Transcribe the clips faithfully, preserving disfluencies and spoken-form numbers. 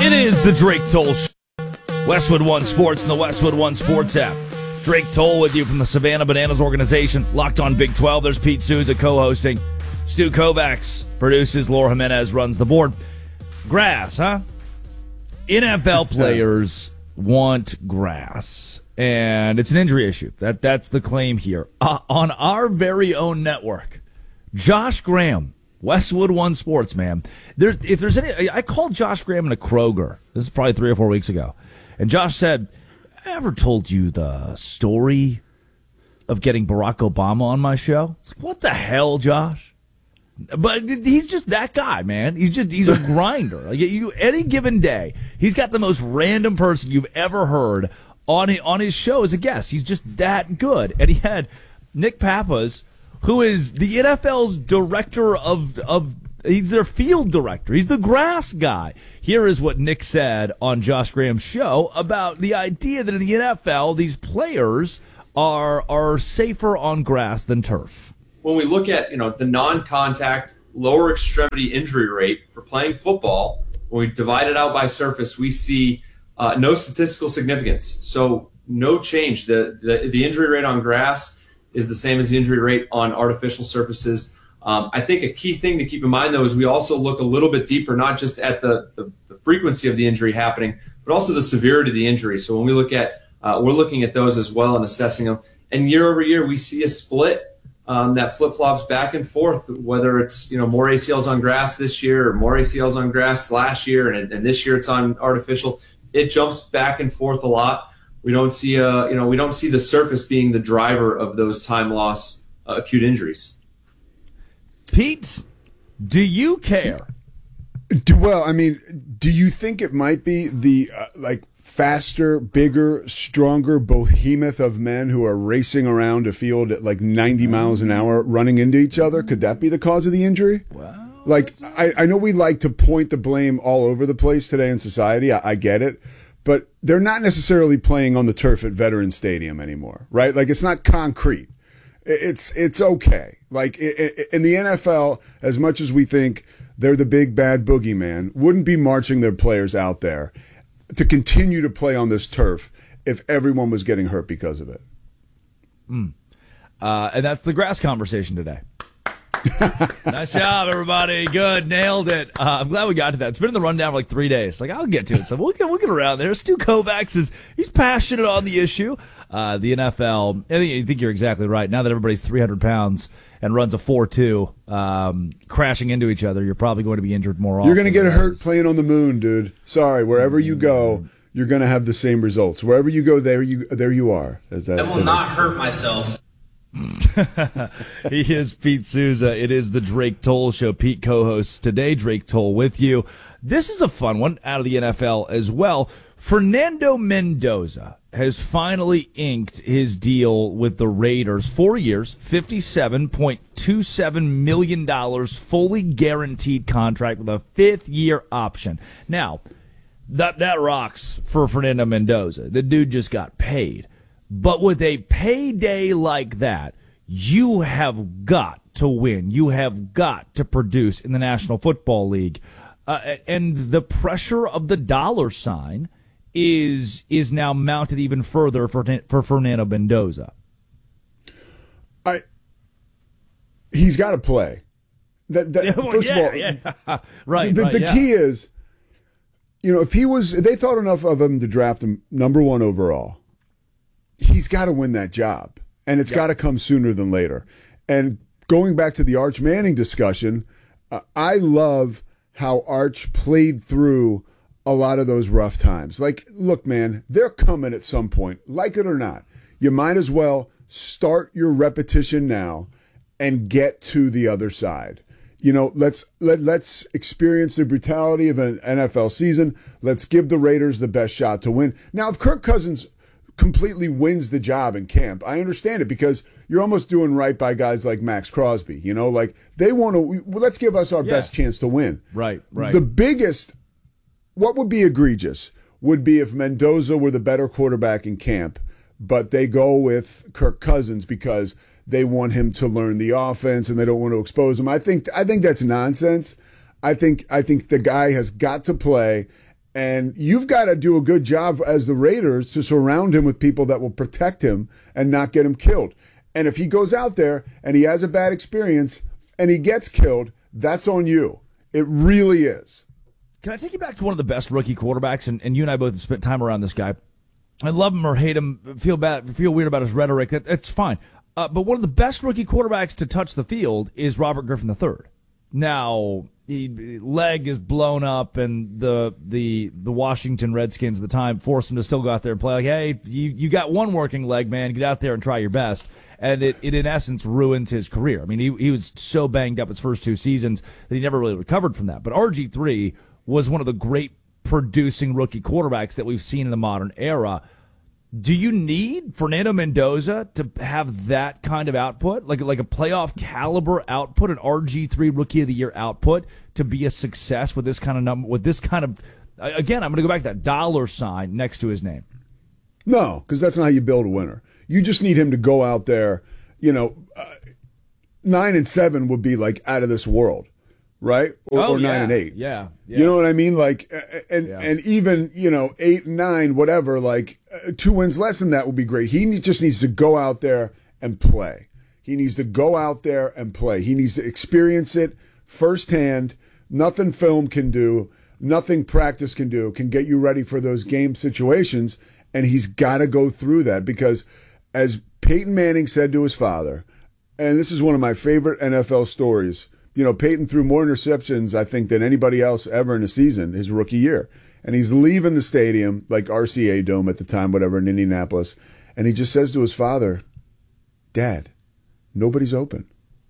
It is the Drake Toll Show. Westwood One Sports and the Westwood One Sports app. Drake Toll with you from the Savannah Bananas organization. Locked on Big twelve. There's Pete Souza co-hosting. Stu Kovacs produces. Laura Jimenez runs the board. Grass, huh? N F L players want grass, and it's an injury issue. That That's the claim here. Uh, on our very own network, Josh Graham, Westwood One Sports, man. There, if there's any, I called Josh Graham in a Kroger. This is probably three or four weeks ago, and Josh said, "I ever told you the story of getting Barack Obama on my show?" It's like, what the hell, Josh? But he's just that guy, man. He's just he's a grinder. Like you, any given day, he's got the most random person you've ever heard on on his show as a guest. He's just that good. And he had Nick Pappas, who is the N F L's director of of he's their field director. He's the grass guy. Here is what Nick said on Josh Graham's show about the idea that in the N F L these players are are safer on grass than turf. When we look at, you know, the non-contact lower extremity injury rate for playing football, when we divide it out by surface, we see uh, no statistical significance. So no change. The, the the injury rate on grass is the same as the injury rate on artificial surfaces. Um, I think a key thing to keep in mind, though, is we also look a little bit deeper, not just at the, the, the frequency of the injury happening, but also the severity of the injury. So when we look at, uh, we're looking at those as well and assessing them. And year over year, we see a split um, that flip-flops back and forth, whether it's, you know, more A C Ls on grass this year or more A C Ls on grass last year, and, and this year it's on artificial. It jumps back and forth a lot. We don't see a, you know, we don't see the surface being the driver of those time loss uh, acute injuries. Pete, do you care? Do, well, I mean, do you think it might be the uh, like faster, bigger, stronger behemoth of men who are racing around a field at like ninety miles an hour, running into each other? Could that be the cause of the injury? Well, like, I, I know we like to point the blame all over the place today in society. I, I get it. But they're not necessarily playing on the turf at Veterans Stadium anymore, right? Like, it's not concrete. It's it's okay. Like, in the N F L, as much as we think they're the big bad boogeyman, wouldn't be marching their players out there to continue to play on this turf if everyone was getting hurt because of it. Mm. Uh, and that's the grass conversation today. Nice job, everybody. Good. Nailed it. Uh, I'm glad we got to that. It's been in the rundown for like three days. Like, I'll get to it. So we'll get, we'll get around there. Stu Kovacs is, he's passionate on the issue. Uh, the N F L, I think, I think you're exactly right. Now that everybody's three hundred pounds and runs a four two, um, crashing into each other, you're probably going to be injured more often. You're going to get hurt playing on the moon, dude. Sorry. Wherever you go, you're going to have the same results. Wherever you go, there you there you are. As that, I will not hurt myself. He is Pete Souza. It is the Drake Toll Show. Pete co-hosts today. Drake Toll with you. This is a fun one out of the N F L as well. Fernando Mendoza has finally inked his deal with the Raiders. Four years, fifty-seven point two seven million dollars, fully guaranteed contract with a fifth-year option. Now, that that rocks for Fernando Mendoza. The dude just got paid. But with a payday like that, you have got to win. You have got to produce in the National Football League. Uh, and the pressure of the dollar sign is is now mounted even further for for Fernando Mendoza. I he's got to play. That, that yeah, well, first yeah, of all, yeah. right. The, right, the yeah. key is, you know, if he was, if they thought enough of him to draft him number one overall, he's got to win that job, and it's yep. got to come sooner than later. And going back to the Arch Manning discussion, uh, I love how Arch played through a lot of those rough times. Like, look, man, they're coming at some point, like it or not. You might as well start your repetition now and get to the other side. You know, let's let, let's experience the brutality of an N F L season. Let's give the Raiders the best shot to win. Now, if Kirk Cousins completely wins the job in camp, I understand it, because you're almost doing right by guys like Max Crosby. You know, like, they want to, well, let's give us our yeah. best chance to win. Right, right. The biggest, what would be egregious would be if Mendoza were the better quarterback in camp, but they go with Kirk Cousins because they want him to learn the offense and they don't want to expose him. I think I think that's nonsense. I think I think the guy has got to play, And you've got to do a good job as the Raiders to surround him with people that will protect him and not get him killed. And if he goes out there and he has a bad experience and he gets killed, that's on you. It really is. Can I take you back to one of the best rookie quarterbacks? And, and you and I both have spent time around this guy. I love him or hate him, feel bad, feel weird about his rhetoric. That, that's fine. Uh, but one of the best rookie quarterbacks to touch the field is Robert Griffin the third. Now, he, leg is blown up, and the the the Washington Redskins at the time forced him to still go out there and play. Like, hey, you, you got one working leg, man. Get out there and try your best. And it, it in essence, ruins his career. I mean, he, he was so banged up his first two seasons that he never really recovered from that. But R G three was one of the great producing rookie quarterbacks that we've seen in the modern era. Do you need Fernando Mendoza to have that kind of output, like like a playoff caliber output, an R G three Rookie of the Year output, to be a success with this kind of number, with this kind of, again, I'm going to go back to that dollar sign next to his name? No, because that's not how you build a winner. You just need him to go out there. You know, uh, nine and seven would be like out of this world. Right? Or, oh, or yeah. nine and eight. Yeah, yeah. You know what I mean? Like, and yeah. and even, you know, eight and nine, whatever, like uh, two wins less than that would be great. He need, just needs to go out there and play. He needs to go out there and play. He needs to experience it firsthand. Nothing film can do, nothing practice can do, can get you ready for those game situations. And he's got to go through that because, as Peyton Manning said to his father, and this is one of my favorite N F L stories, you know, Peyton threw more interceptions, I think, than anybody else ever in a season, his rookie year. And he's leaving the stadium, like R C A Dome at the time, whatever, in Indianapolis. And he just says to his father, Dad, nobody's open.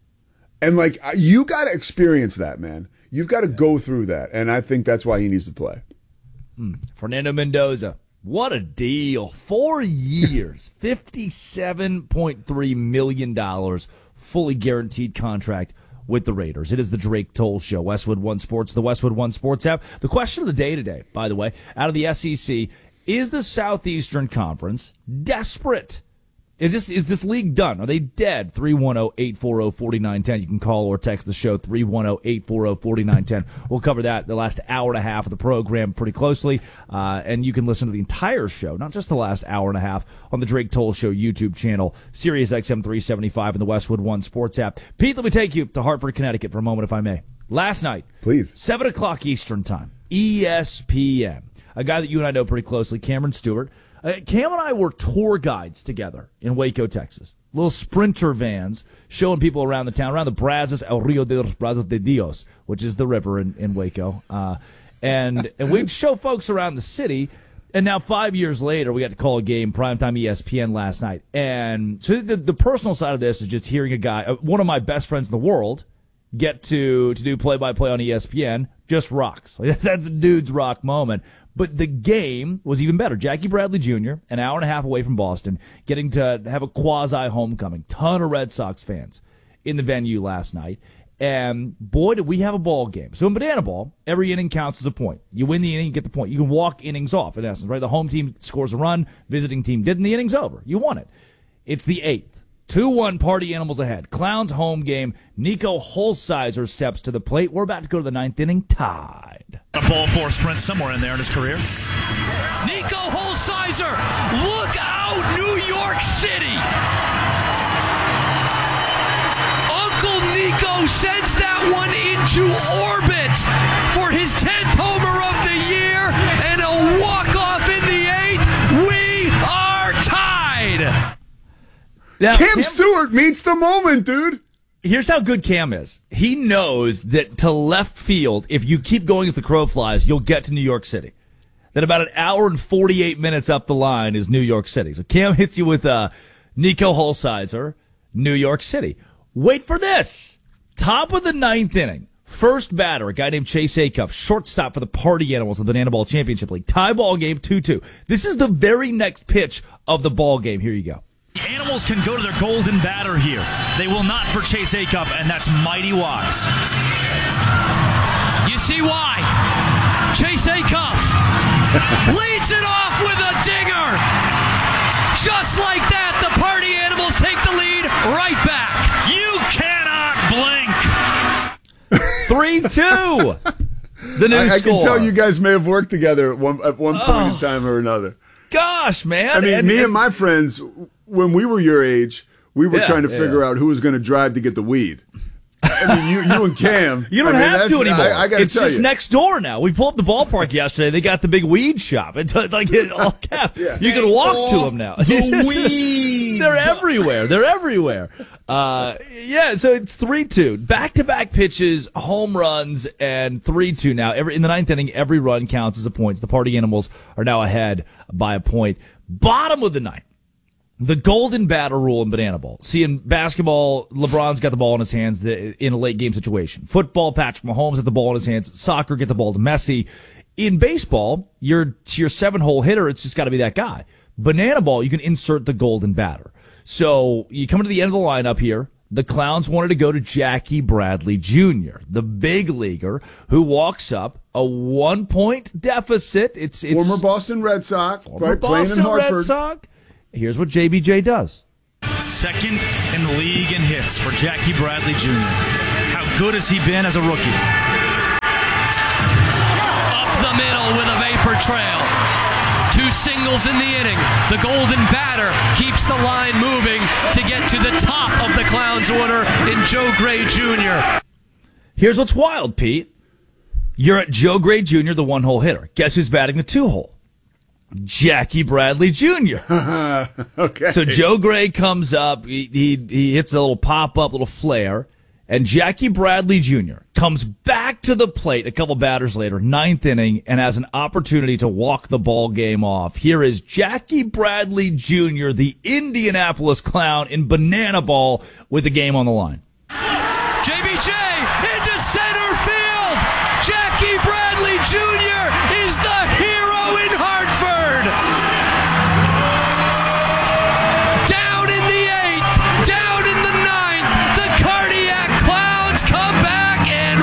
And, like, you got to experience that, man. You've got to go through that. And I think that's why he needs to play. Hmm. Fernando Mendoza. What a deal. Four years, fifty-seven point three million dollars, fully guaranteed contract with the Raiders. It is the Drake Toll Show, Westwood One Sports, the Westwood One Sports app. The question of the day today, by the way, out of the S E C, is the Southeastern Conference desperate? Is this is this league done? Are they dead? three one zero, eight four zero, four nine one zero. You can call or text the show, three one zero, eight four zero, four nine one zero. We'll cover that the last hour and a half of the program pretty closely. Uh, and you can listen to the entire show, not just the last hour and a half, on the Drake Toll Show YouTube channel, Sirius X M three seventy-five, and the Westwood One Sports app. Pete, let me take you to Hartford, Connecticut for a moment, if I may. Last night, please, seven o'clock Eastern time, E S P N. A guy that you and I know pretty closely, Cameron Stewart. Uh, Cam and I were tour guides together in Waco, Texas. Little Sprinter vans showing people around the town, around the Brazos, El Rio de los Brazos de Dios, which is the river in, in Waco. Uh, and and we'd show folks around the city. And now five years later, we got to call a game, primetime E S P N last night. And so the, the personal side of this is just hearing a guy, uh, one of my best friends in the world, get to, to do play-by-play on E S P N. Just rocks. That's a dude's rock moment. But the game was even better. Jackie Bradley Junior, an hour and a half away from Boston, getting to have a quasi-homecoming. Ton of Red Sox fans in the venue last night. And, boy, did we have a ball game. So in Banana Ball, every inning counts as a point. You win the inning, you get the point. You can walk innings off, in essence, right? The home team scores a run, visiting team didn't, the inning's over. You won it. It's the eighth. two one Party Animals ahead. Clowns home game. Nico Holsizer steps to the plate. We're about to go to the ninth inning, tied. A ball four sprint somewhere in there in his career. Nico Holsizer, look out, New York City! Uncle Nico sends that one into orbit for his tenth homer of the year and a walk-off in the eighth. We are tied! Now, Cam, Cam Stewart meets the moment, dude. Here's how good Cam is. He knows that to left field, if you keep going as the crow flies, you'll get to New York City. That about an hour and forty-eight minutes up the line is New York City. So Cam hits you with uh, Nico Holsizer, New York City. Wait for this. Top of the ninth inning. First batter, a guy named Chase Acuff, shortstop for the Party Animals of the Banana Ball Championship League. Tie ball game, two two. This is the very next pitch of the ball game. Here you go. Animals can go to their golden batter here. They will not for Chase Acuff, and that's mighty wise. You see why? Chase Acuff leads it off with a dinger. Just like that, the Party Animals take the lead right back. You cannot blink. three two. The new I, I score. can tell you guys may have worked together at one, at one point Oh. in time or another. Gosh, man. I mean, and, me and, and my friends, when we were your age, we were Yeah, trying to yeah. figure out who was going to drive to get the weed. I mean, you, you and Cam. You don't I mean, have to that's- anymore. I, I got to it's tell just you. next door now. We pulled up the ballpark yesterday. They got the big weed shop. It's like it all cap. You can walk to them now. The weed. They're everywhere. They're everywhere. Uh, yeah, so it's three two. Back-to-back pitches, home runs, and three two now. Every in the ninth inning, every run counts as a point. The Party Animals are now ahead by a point. Bottom of the ninth. The golden batter rule in Banana Ball. See, in basketball, LeBron's got the ball in his hands in a late game situation. Football, Patrick Mahomes has the ball in his hands. Soccer, get the ball to Messi. In baseball, you're your seven-hole hitter. It's just got to be that guy. Banana Ball, you can insert the golden batter. So you come to the end of the lineup here. The Clowns wanted to go to Jackie Bradley Junior, the big leaguer who walks up a one-point deficit. It's, it's Former Boston Red Sox, former right, playing Boston in Hartford. Red Sox. Here's what J B J does. Second in the league in hits for Jackie Bradley Junior How good has he been as a rookie? Up the middle with a vapor trail. Two singles in the inning. The golden batter keeps the line moving to get to the top of the Clowns order in Joe Gray Junior Here's what's wild, Pete. You're at Joe Gray Junior, the one-hole hitter. Guess who's batting the two-hole? Jackie Bradley Junior Okay. So Joe Gray comes up, he, he he hits a little pop-up, little flare, and Jackie Bradley Junior comes back to the plate a couple batters later, ninth inning, and has an opportunity to walk the ball game off. Here is Jackie Bradley Junior, the Indianapolis Clown, in Banana Ball with the game on the line. J B J into center field. Jackie Bradley Junior is the hero in Hartford. Down in the eighth, down in the ninth, the Cardiac Clowns come back and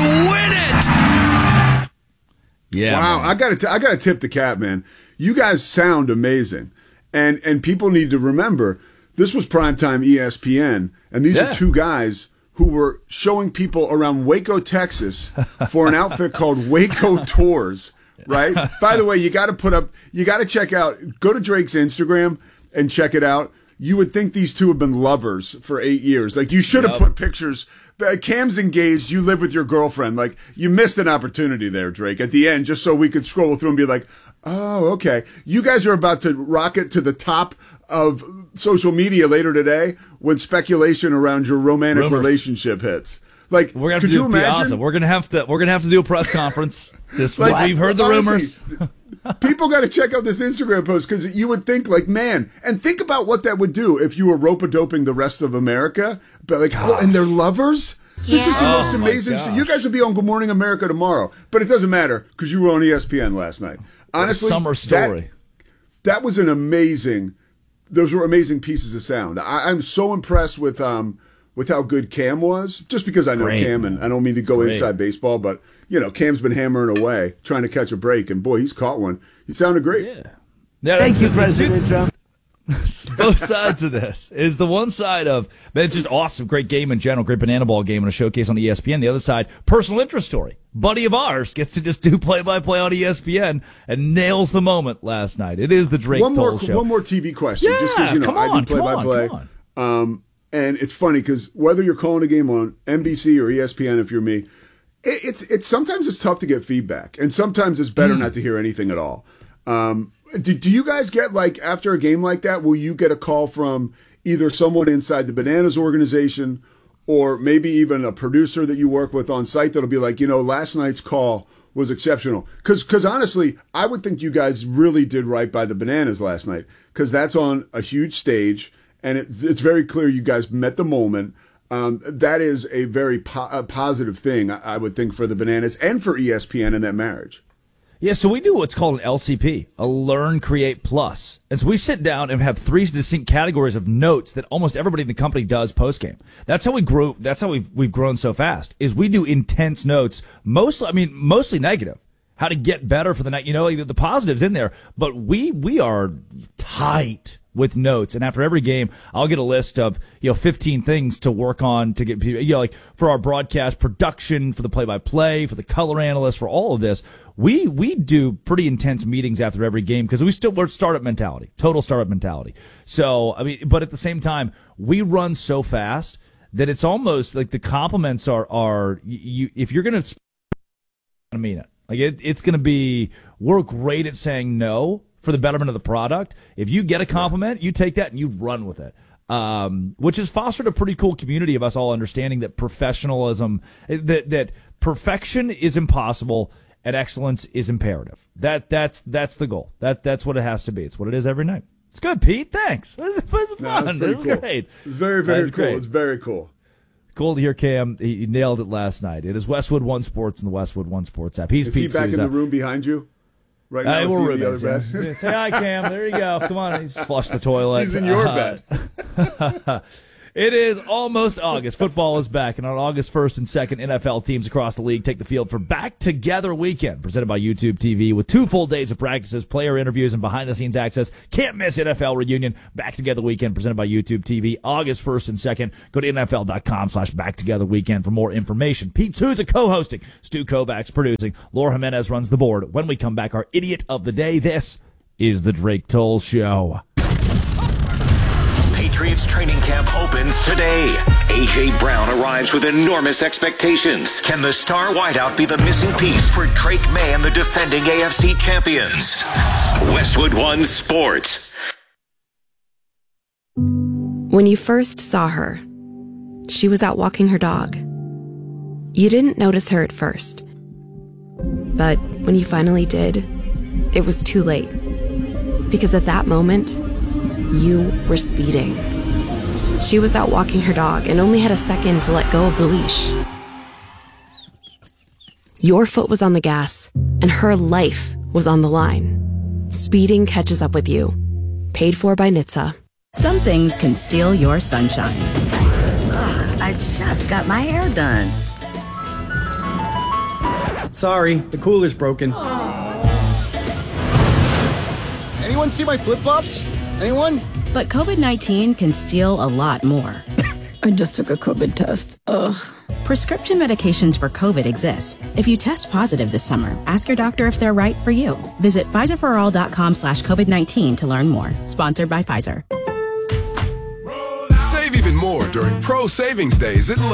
win it. Yeah. Wow, man. I got to I got to tip the cap, man. You guys sound amazing, and and people need to remember this was primetime E S P N, and these Yeah. are two guys who were showing people around Waco, Texas, for an outfit called Waco Tours. Right. By the way, you got to put up, you got to check out, go to Drake's Instagram and check it out. You would think these two have been lovers for eight years. Like, you should have Yep. put pictures. uh, Cam's engaged. You live with your girlfriend. Like, you missed an opportunity there, Drake, at the end, just so we could scroll through and be like, oh, okay. You guys are about to rocket to the top of social media later today when speculation around your romantic Rumors. relationship hits. Like, We're gonna have could to do you a imagine? Piazza. We're gonna have to. We're gonna have to do a press conference. This, Like, we've heard the honestly, rumors. People got to check out this Instagram post because you would think, like, man, and think about what that would do if you were rope-a-doping the rest of America. But like, oh, and they're lovers. This is the most Oh, my amazing. So gosh. you guys would be on Good Morning America tomorrow, but it doesn't matter because you were on E S P N last night. Honestly, Summer story. That, that was an amazing. Those were amazing pieces of sound. I, I'm so impressed with um with how good Cam was. Just because I know Great, Cam, and I don't mean to go Great. inside baseball, but you know, Cam's been hammering away trying to catch a break, and boy, he's caught one. He sounded great. Yeah. Yeah, Thank you, President Trump. Both sides of this is the one side of, man, it's just awesome, great game in general, great Banana Ball game and a showcase on E S P N. The other side, personal interest story. Buddy of ours gets to just do play-by-play on E S P N and nails the moment last night. It is the Drake One Toll more, Show. one more T V question, Yeah, just because you know come I on, do play come by play. on, Um, and it's funny because whether you're calling a game on N B C or E S P N, if you're me, it, it's it's sometimes it's tough to get feedback, and sometimes it's better Mm. not to hear anything at all. Um, do, do you guys get, like, after a game like that, will you get a call from either someone inside the Bananas organization or maybe even a producer that you work with on site that'll be like, you know, last night's call was exceptional? Because because honestly, I would think you guys really did right by the Bananas last night because that's on a huge stage, and it, it's very clear you guys met the moment. Um, that is a very po- a positive thing, I, I would think, for the Bananas and for E S P N in that marriage. Yeah, so we do what's called an L C P, a Learn, Create, Plus. And so we sit down and have three distinct categories of notes that almost everybody in the company does post-game. That's how we grew, that's how we've, we've grown so fast, is we do intense notes, mostly, I mean, mostly negative. How to get better for the night. You know, the positives in there, but we, we are tight with notes. And after every game, I'll get a list of, you know, fifteen things to work on to get, you know, like for our broadcast production, for the play-by-play, for the color analyst, for all of this. We, we do pretty intense meetings after every game because we still, we're startup mentality, total startup mentality. So, I mean, but at the same time, we run so fast that it's almost like the compliments are, are you, if you're going to, I mean it. Like it, it's going to be, we're great at saying no for the betterment of the product. If you get a compliment, you take that and you run with it. Um, which has fostered a pretty cool community of us all understanding that professionalism, that, that perfection is impossible and excellence is imperative. That, that's, that's the goal. That, that's what it has to be. It's what it is every night. It's good, Pete. Thanks. It was, it was No, fun. it was, it was cool. great. It was very, very was cool. great. It was very cool. Cool to hear Cam. He nailed it last night. It is Westwood One Sports and the Westwood One Sports app. He's Is Pete he back Souza. in the room behind you? Right now, Uh, is he we're in the roommates, other yeah. bed? Say hi, Cam. There you go. Come on. He's flushed the toilet. He's in your Uh, bed. It is almost August. Football is back, and on August first and second, N F L teams across the league take the field for Back Together Weekend, presented by YouTube T V, with two full days of practices, player interviews, and behind-the-scenes access. Can't miss N F L Reunion. Back Together Weekend, presented by YouTube T V, August first and second. Go to N F L dot com slash Back Together Weekend for more information. Pete Souza co-hosting, Stu Kovacs producing, Laura Jimenez runs the board. When we come back, our Idiot of the Day. This is the Drake Toll Show. Patriots training camp opens today. A J. Brown arrives with enormous expectations. Can the star wideout be the missing piece for Drake May and the defending A F C champions? Westwood One Sports. When you first saw her, she was out walking her dog. You didn't notice her at first. But when you finally did, it was too late. Because at that moment, you were speeding. She was out walking her dog and only had a second to let go of the leash. Your foot was on the gas, and her life was on the line. Speeding catches up with you. Paid for by N H T S A. Some things can steal your sunshine. Ugh, I just got my hair done. Sorry, the cooler's broken. Anyone see my flip-flops? Anyone? But COVID nineteen can steal a lot more. I just took a COVID test. Ugh. Prescription medications for COVID exist. If you test positive this summer, ask your doctor if they're right for you. Visit Pfizer for all dot com slash COVID nineteen to learn more. Sponsored by Pfizer. Save even more during Pro Savings Days at Lowe's.